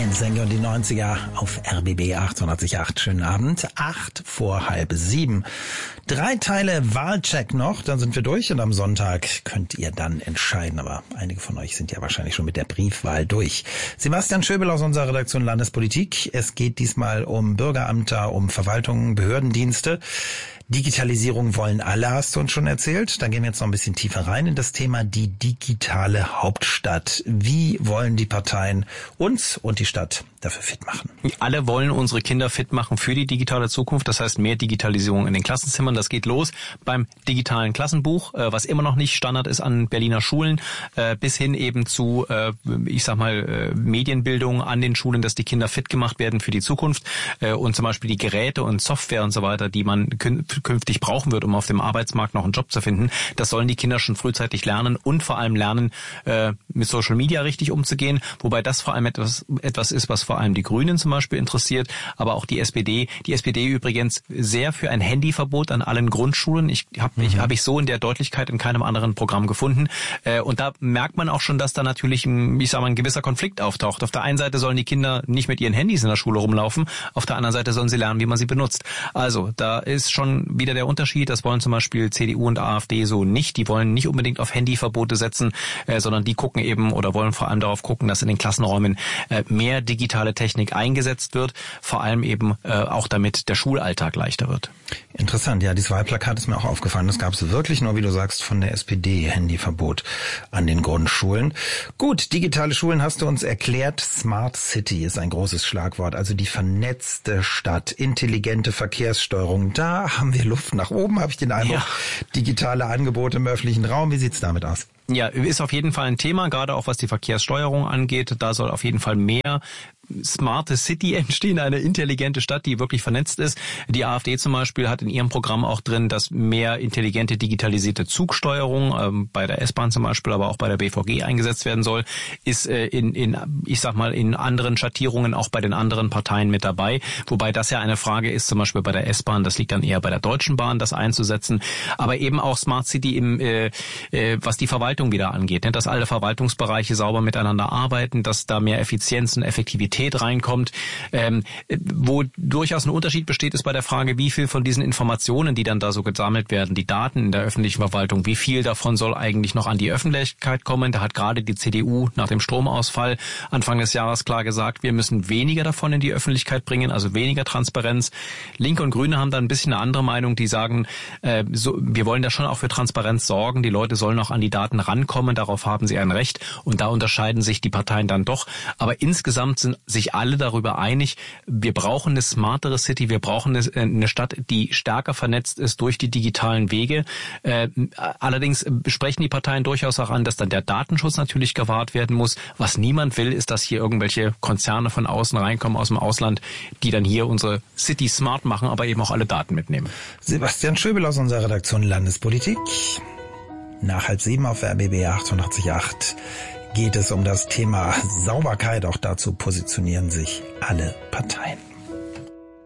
Sänger und die 90er auf RBB 808. Schönen Abend. 6:08. 3 Teile Wahlcheck noch, dann sind wir durch und am Sonntag könnt ihr dann entscheiden. Aber einige von euch sind ja wahrscheinlich schon mit der Briefwahl durch. Sebastian Schöbel aus unserer Redaktion Landespolitik. Es geht diesmal um Bürgerämter, um Verwaltungen, Behördendienste. Digitalisierung wollen alle, hast du uns schon erzählt. Da gehen wir jetzt noch ein bisschen tiefer rein in das Thema die digitale Hauptstadt. Wie wollen die Parteien uns und die Stadt dafür fit machen? Alle wollen unsere Kinder fit machen für die digitale Zukunft. Das heißt, mehr Digitalisierung in den Klassenzimmern. Das geht los beim digitalen Klassenbuch, was immer noch nicht Standard ist an Berliner Schulen, bis hin eben zu, Medienbildung an den Schulen, dass die Kinder fit gemacht werden für die Zukunft und zum Beispiel die Geräte und Software und so weiter, die man künftig brauchen wird, um auf dem Arbeitsmarkt noch einen Job zu finden. Das sollen die Kinder schon frühzeitig lernen und vor allem lernen, mit Social Media richtig umzugehen, wobei das vor allem etwas ist, was vor allem die Grünen zum Beispiel interessiert, aber auch die SPD. Die SPD übrigens sehr für ein Handyverbot an allen Grundschulen. Habe ich so in der Deutlichkeit in keinem anderen Programm gefunden. Und da merkt man auch schon, dass da natürlich ein gewisser Konflikt auftaucht. Auf der einen Seite sollen die Kinder nicht mit ihren Handys in der Schule rumlaufen, auf der anderen Seite sollen sie lernen, wie man sie benutzt. Also da ist schon wieder der Unterschied. Das wollen zum Beispiel CDU und AfD so nicht. Die wollen nicht unbedingt auf Handyverbote setzen, sondern die gucken eben oder wollen vor allem darauf gucken, dass in den Klassenräumen mehr digitale Technik eingesetzt wird, vor allem eben auch damit der Schulalltag leichter wird. Interessant, ja, dieses Wahlplakat ist mir auch aufgefallen. Das gab es wirklich nur, wie du sagst, von der SPD, Handyverbot an den Grundschulen. Gut, digitale Schulen hast du uns erklärt. Smart City ist ein großes Schlagwort, also die vernetzte Stadt, intelligente Verkehrssteuerung. Da haben wir Luft nach oben, habe ich den Eindruck. Ja. Digitale Angebote im öffentlichen Raum, wie sieht's damit aus? Ja, ist auf jeden Fall ein Thema, gerade auch was die Verkehrssteuerung angeht. Da soll auf jeden Fall mehr smarte City entstehen, eine intelligente Stadt, die wirklich vernetzt ist. Die AfD zum Beispiel hat in ihrem Programm auch drin, dass mehr intelligente, digitalisierte Zugsteuerung bei der S-Bahn zum Beispiel, aber auch bei der BVG eingesetzt werden soll, ist in anderen Schattierungen auch bei den anderen Parteien mit dabei. Wobei das ja eine Frage ist, zum Beispiel bei der S-Bahn, das liegt dann eher bei der Deutschen Bahn, das einzusetzen. Aber eben auch Smart City was die Verwaltung wieder angeht, dass alle Verwaltungsbereiche sauber miteinander arbeiten, dass da mehr Effizienz und Effektivität reinkommt. Wo durchaus ein Unterschied besteht, ist bei der Frage, wie viel von diesen Informationen, die dann da so gesammelt werden, die Daten in der öffentlichen Verwaltung, wie viel davon soll eigentlich noch an die Öffentlichkeit kommen? Da hat gerade die CDU nach dem Stromausfall Anfang des Jahres klar gesagt, wir müssen weniger davon in die Öffentlichkeit bringen, also weniger Transparenz. Linke und Grüne haben da ein bisschen eine andere Meinung, die sagen, wir wollen da schon auch für Transparenz sorgen, die Leute sollen auch an die Daten rankommen, darauf haben sie ein Recht und da unterscheiden sich die Parteien dann doch. Aber insgesamt sind sich alle darüber einig, wir brauchen eine smartere City, wir brauchen eine Stadt, die stärker vernetzt ist durch die digitalen Wege. Allerdings sprechen die Parteien durchaus auch an, dass dann der Datenschutz natürlich gewahrt werden muss. Was niemand will, ist, dass hier irgendwelche Konzerne von außen reinkommen, aus dem Ausland, die dann hier unsere City smart machen, aber eben auch alle Daten mitnehmen. Sebastian Schöbel aus unserer Redaktion Landespolitik. Nach 6:30 auf RBB 808 geht es um das Thema Sauberkeit. Auch dazu positionieren sich alle Parteien.